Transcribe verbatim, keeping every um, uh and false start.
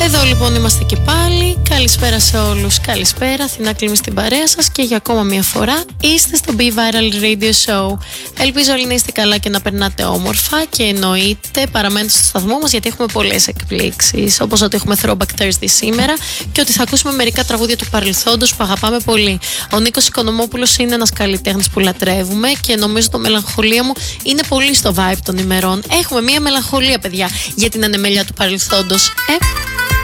Εδώ λοιπόν είμαστε και πάλι. Καλησπέρα σε όλους. Καλησπέρα. Αθηνά Κλίμη στην παρέα σας και για ακόμα μια φορά είστε στο Be Viral Radio Show. Ελπίζω όλοι να είστε καλά και να περνάτε όμορφα και εννοείται παραμένετε στο σταθμό μας γιατί έχουμε πολλές εκπλήξεις. Όπως ότι έχουμε Throwback Thursday σήμερα και ότι θα ακούσουμε μερικά τραγούδια του παρελθόντος που αγαπάμε πολύ. Ο Νίκος Οικονομόπουλος είναι ένας καλλιτέχνης που λατρεύουμε και νομίζω το μελαγχολία μου είναι πολύ στο vibe των ημερών. Έχουμε μια μελαγχολία, παιδιά, για την ανεμέλεια του παρελθόντος. Ε?